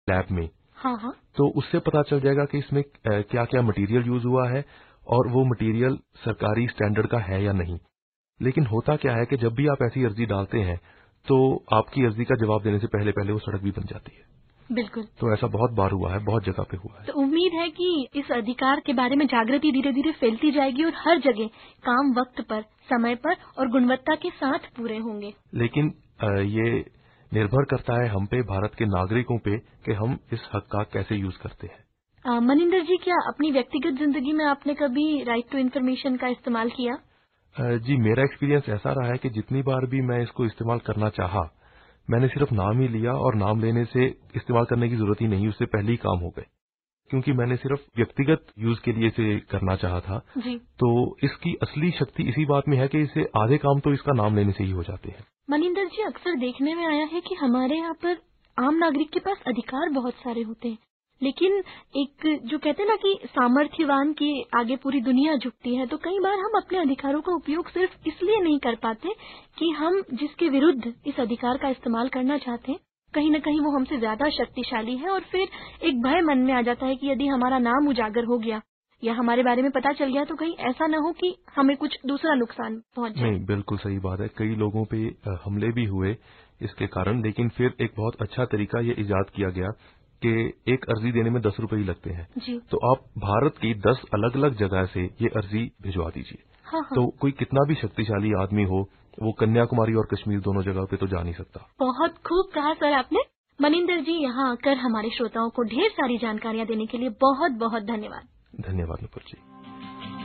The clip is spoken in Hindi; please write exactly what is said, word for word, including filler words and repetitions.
लैब में, हाँ हाँ, तो उससे पता चल जाएगा कि इसमें क्या क्या मटेरियल यूज हुआ है और वो मटेरियल सरकारी स्टैंडर्ड का है या नहीं। लेकिन होता क्या है कि जब भी आप ऐसी अर्जी डालते हैं तो आपकी अर्जी का जवाब देने से पहले पहले वो सड़क भी बन जाती है। बिल्कुल। तो ऐसा बहुत बार हुआ है, बहुत जगह पे हुआ है। तो उम्मीद है कि इस अधिकार के बारे में जागृति धीरे धीरे फैलती जाएगी और हर जगह काम वक्त पर, समय पर और गुणवत्ता के साथ पूरे होंगे। लेकिन ये निर्भर करता है हम पे, भारत के नागरिकों पे, कि हम इस हक का कैसे यूज करते हैं। आ, मनिंदर जी, क्या अपनी व्यक्तिगत जिंदगी में आपने कभी राइट टू इन्फॉर्मेशन का इस्तेमाल किया? जी, मेरा एक्सपीरियंस ऐसा रहा है कि जितनी बार भी मैं इसको इस्तेमाल करना चाहा, मैंने सिर्फ नाम ही लिया और नाम लेने से इस्तेमाल करने की जरूरत ही नहीं, उससे पहले ही काम हो गए, क्योंकि मैंने सिर्फ व्यक्तिगत यूज के लिए इसे करना चाहा था। जी। तो इसकी असली शक्ति इसी बात में है कि इसे आधे काम तो इसका नाम लेने से ही हो जाते हैं। मनिंदर जी, अक्सर देखने में आया है कि हमारे यहाँ पर आम नागरिक के पास अधिकार बहुत सारे होते हैं, लेकिन एक जो कहते हैं ना कि सामर्थ्यवान के आगे पूरी दुनिया झुकती है, तो कई बार हम अपने अधिकारों का उपयोग सिर्फ इसलिए नहीं कर पाते कि हम जिसके विरुद्ध इस अधिकार का इस्तेमाल करना चाहते हैं, कहीं न कहीं वो हमसे ज्यादा शक्तिशाली है, और फिर एक भय मन में आ जाता है कि यदि हमारा नाम उजागर हो गया या हमारे बारे में पता चल गया तो कहीं ऐसा न हो कि हमें कुछ दूसरा नुकसान पहुंच जाए। नहीं, बिल्कुल सही बात है। कई लोगों पे हमले भी हुए इसके कारण, लेकिन फिर एक बहुत अच्छा तरीका ये इजाद किया गया कि एक अर्जी देने में दस रुपए ही लगते हैं। जी। तो आप भारत की दस अलग अलग जगह से ये अर्जी भिजवा दीजिए। हाँ हाँ। तो कोई कितना भी शक्तिशाली आदमी हो, वो कन्याकुमारी और कश्मीर दोनों जगह पे तो जा नहीं सकता। बहुत खूब कहा सर आपने। मनिंदर जी, यहाँ आकर हमारे श्रोताओं को ढेर सारी जानकारियाँ देने के लिए बहुत बहुत धन्यवाद। धन्यवाद नुपुर जी।